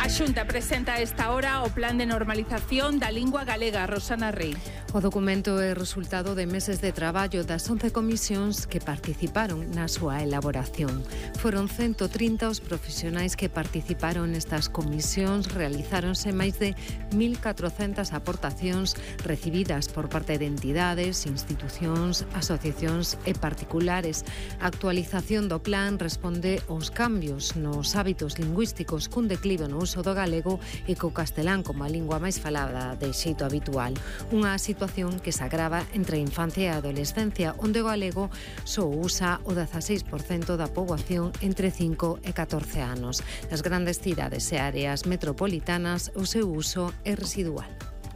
A Xunta presenta a esta hora o plan de normalización da lingua galega. Rosana Rey. O documento é resultado de meses de traballo das 11 comisións que participaron na súa elaboración. Foron 130 os profesionais que participaron nestas comisións, realizáronse máis de 1.400 aportacións recibidas por parte de entidades, institucións, asociacións e particulares. A actualización do plan responde aos cambios nos hábitos lingüísticos cun declive no uso do galego e co castelán como a lingua máis falada de xeito habitual. Unha situación que se agrava entre a infancia e a adolescencia, onde o galego só usa o 16% da poboación entre 5 e 14 anos. Nas grandes cidades e áreas metropolitanas o seu uso é residual.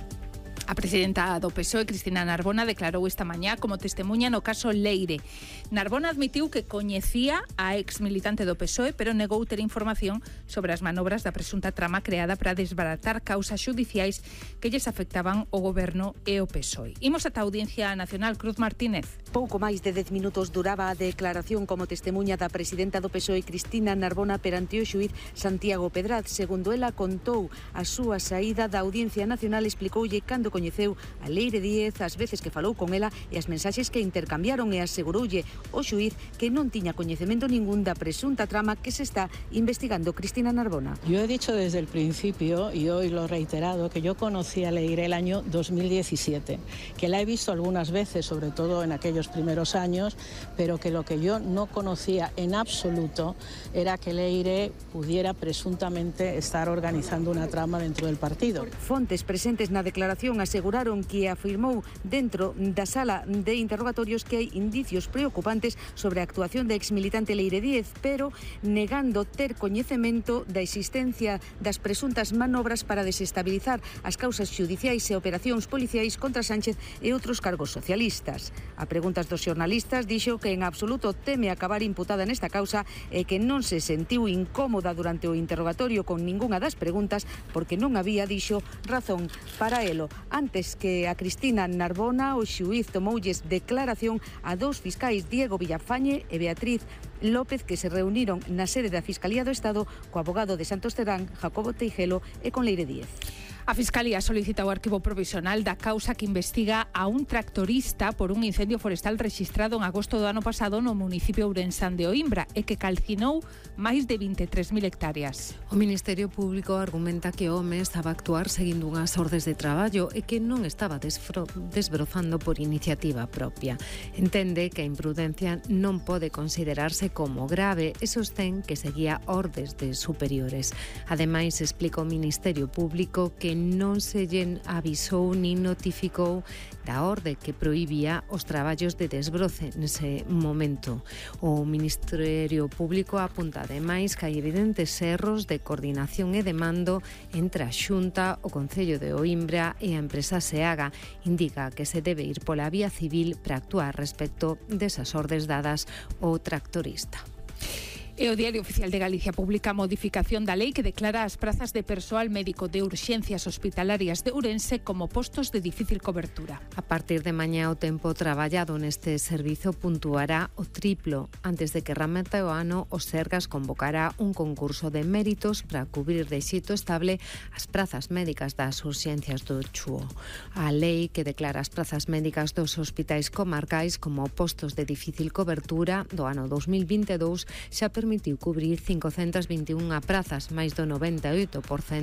A presidenta do PSOE, Cristina Narbona, declarou esta mañá como testemuña no caso Leire. Narbona admitiu que coñecía a exmilitante do PSOE, pero negou ter información sobre as manobras da presunta trama creada para desbaratar causas xudiciais que lles afectaban o goberno e o PSOE. Imos ata a Audiencia Nacional. Cruz Martínez. Pouco máis de 10 minutos duraba a declaración como testemuña da presidenta do PSOE, Cristina Narbona, perante o xuíz Santiago Pedraz. Segundo ela contou a súa saída da Audiencia Nacional, explicoulle cando coñeceu a Leire Díez, as veces que falou con ela e as mensaxes que intercambiaron, e aseguroulle o xuíz que non tiña coñecemento ningún da presunta trama que se está investigando. Cristina Narbona. Yo he dicho desde el principio, y hoy lo he reiterado, que yo conocí a Leire el año 2017, que la he visto algunas veces, sobre todo en aquellos primeros años, pero que lo que yo no conocía en absoluto era que Leire pudiera presuntamente estar organizando una trama dentro del partido. Fontes presentes na declaración aseguraron que afirmou dentro da sala de interrogatorios que hai indicios preocupantes sobre a actuación da exmilitante Leire Díez, pero negando ter coñecemento da existencia das presuntas manobras para desestabilizar as causas xudiciais e operacións policiais contra Sánchez e outros cargos socialistas. A preguntas dos xornalistas dixo que en absoluto teme acabar imputada nesta causa e que non se sentiu incómoda durante o interrogatorio con ningunha das preguntas porque non había, dixo, razón para elo. Antes que a Cristina Narbona, o xuíz tomoulles declaración a dous fiscais, Diego Villafañe e Beatriz López, que se reuniron na sede da Fiscalía do Estado co abogado de Santos Terán, Jacobo Teijelo, e con Leire Díez. A Fiscalía solicita o arquivo provisional da causa que investiga a un tractorista por un incendio forestal rexistrado en agosto do ano pasado no municipio ourensán de Oimbra e que calcinou máis de 23.000 hectáreas. O Ministerio Público argumenta que o home estaba a actuar seguindo unhas ordes de traballo e que non estaba desbrozando por iniciativa propia. Entende que a imprudencia non pode considerarse como grave e sostén que seguía ordes de superiores. Ademais, explica o Ministerio Público que non se lle avisou ni notificou da orde que prohibía os traballos de desbroce nese momento. O Ministerio Público apunta ademais que hai evidentes erros de coordinación e de mando entre a Xunta, o Concello de Oimbra e a empresa Seaga. Indica que se debe ir pola vía civil para actuar respecto desas ordes dadas ao tractorista. E o Diario Oficial de Galicia publica a modificación da lei que declara as prazas de persoal médico de urxencias hospitalarias de Ourense como postos de difícil cobertura. A partir de mañá o tempo traballado neste servizo puntuará o triplo. Antes de que remate o ano, o Sergas convocará un concurso de méritos para cubrir de xeito estable as prazas médicas das urxencias do Chúo. A lei que declara as prazas médicas dos hospitais comarcais como postos de difícil cobertura do ano 2022 xa permitiu cubrir 521 prazas, máis do 98%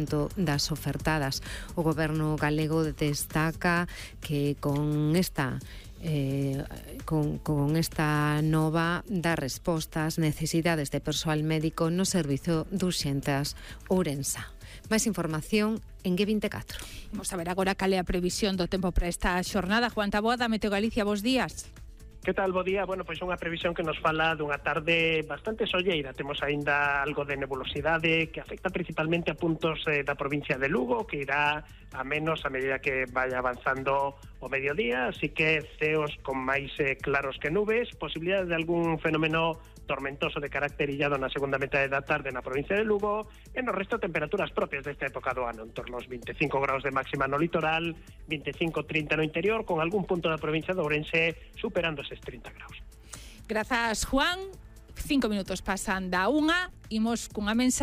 das ofertadas. O goberno galego destaca que con esta nova dá resposta ás necesidades de persoal médico no servizo de urxencias Ourense. Máis información en G24. Vamos a ver agora cal é a previsión do tempo para esta xornada. Juan Taboada, da Meteo Galicia, bos días. Que tal, bo día? Bueno, pois unha previsión que nos fala dunha tarde bastante solleira. Temos aínda algo de nebulosidade que afecta principalmente a puntos da provincia de Lugo, que irá a menos a medida que vaya avanzando o mediodía, así que ceos con máis claros que nubes, posibilidade de algún fenómeno tormentoso de carácter illado na segunda metade da tarde na provincia de Lugo, e no resto temperaturas propias desta época do ano, en torno aos 25 graus de máxima no litoral, 25-30 no interior, con algún punto da provincia de Ourense superando eses 30 graus. Grazas, Juan. 5 minutos pasan da 1, imos cunha mensaxe.